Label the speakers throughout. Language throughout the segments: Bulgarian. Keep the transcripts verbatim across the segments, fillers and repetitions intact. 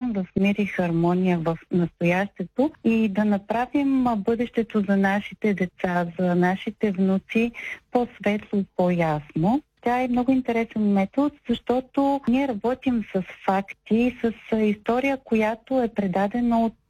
Speaker 1: живеем в мир и хармония в настоящето и да направим бъдещето за нашите деца, за нашите внуци по-светло и по-ясно. Тя е много интересен метод, защото ние работим с факти, с история, която е предадена от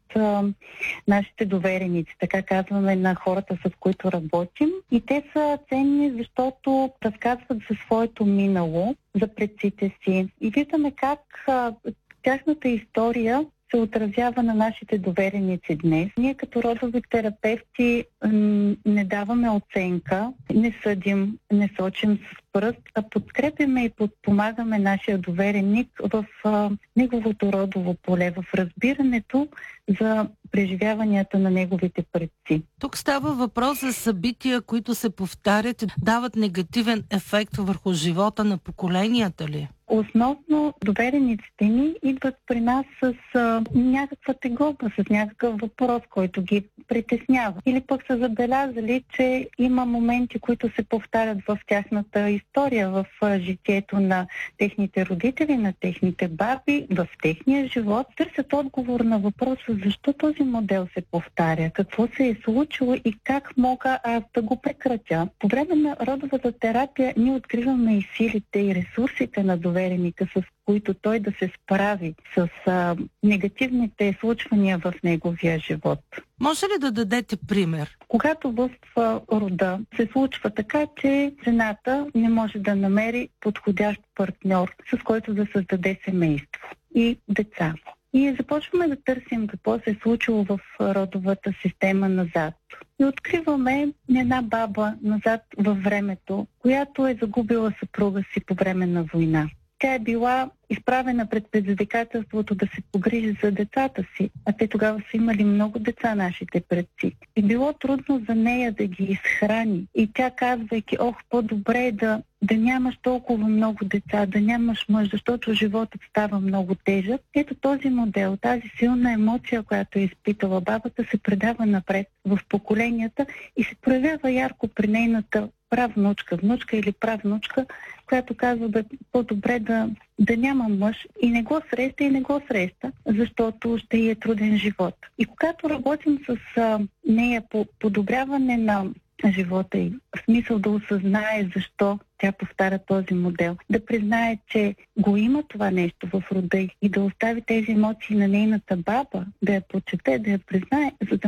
Speaker 1: нашите довереници, така казваме на хората, с които работим. И те са ценни, защото разказват за своето минало, за предците си. И виждаме как а, тяхната история се отразява на нашите довереници днес. Ние като родови терапевти м- не даваме оценка, не съдим, не сочим с пръст, а подкрепяме и подпомагаме нашия довереник в а, неговото родово поле, в разбирането за преживяванията на неговите предци.
Speaker 2: Тук става въпрос за събития, които се повтарят и дават негативен ефект върху живота на поколенията ли?
Speaker 1: Основно доверениците ни идват при нас с а, някаква тегоба, с някакъв въпрос, който ги притеснява. Или пък са забелязали, че има моменти, които се повтарят в тяхната история, в а, житието на техните родители, на техните баби, в техния живот. Търсят отговор на въпроса защо този модел се повтаря, какво се е случило и как мога аз да го прекратя. По време на родовата терапия ние откриваме и силите и ресурсите на довереника, с които той да се справи с а, негативните случвания в неговия живот.
Speaker 2: Може ли да дадете пример?
Speaker 1: Когато в а, рода се случва така, че жената не може да намери подходящ партньор, с който да създаде семейство и деца. И започваме да търсим какво се е случило в родовата система назад. И откриваме една баба назад във времето, която е загубила съпруга си по време на война. Тя е била изправена пред предизвикателството да се погрижи за децата си, а те тогава са имали много деца, нашите предци. И било трудно за нея да ги изхрани. И тя казвайки, ох, по-добре е да, да нямаш толкова много деца, да нямаш мъж, защото животът става много тежък. Ето този модел, тази силна емоция, която е изпитала бабата, се предава напред в поколенията и се проявява ярко при нейната правнучка, внучка или правнучка, която казва да по-добре да, да няма мъж и не го среща и не го среща, защото ще й е труден живот. И когато работим с а, нея по подобряване на живота й, в смисъл да осъзнае защо тя повтаря този модел, да признае, че го има това нещо в рода й и да остави тези емоции на нейната баба, да я почете, да я признае, за да